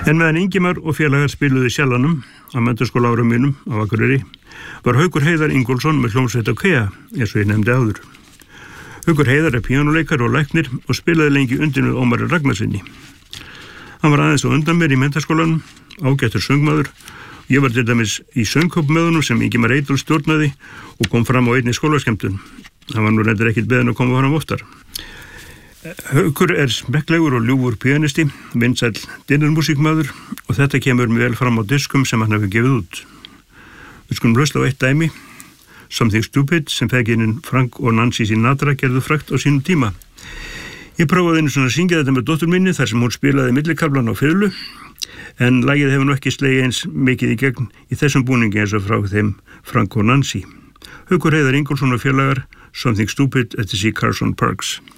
En meðan Ingimar og félagar spiluðu í Sjallanum á menntaskóla árum mínum á Akureyri var Haukur Heiðar Ingólfsson með hljómsveit á KEA, eins og ég nefndi áður. Haukur Heiðar píanóleikari og læknir og spilaði lengi undir með Ómari Ragnarsinni. Hann var aðeins á undan mér í menntaskólanum, ágættur söngmaður. Ég var til dæmis í söngkóp með honum sem Ingimar Eydal stjórnaði og kom fram á einni skólaskemmtun. Hann var nú reyndar ekkert beðinn að koma fram oftar. Haukur smekklegur og ljúfur píanisti, vinsæll dinnermúsíkmaður og þetta kemur mjög vel fram á diskum sem hann hefur gefið út. Við skulum hlusta á eitt dæmi, Something Stupid, sem feðginin Frank og Nancy Sinatra gerðu frægt á sínum tíma. Ég prófaði einu svona að syngja þetta með dóttur minni þar sem hún spilaði millikaflan á fiðlu, en lagið hefur nú ekki slegið eins mikið í gegn í þessum búningi eins og frá þeim Frank og Nancy. Haukur Heiðar Ingólfsson og félagar, Something Stupid eftir C. Carson Parks.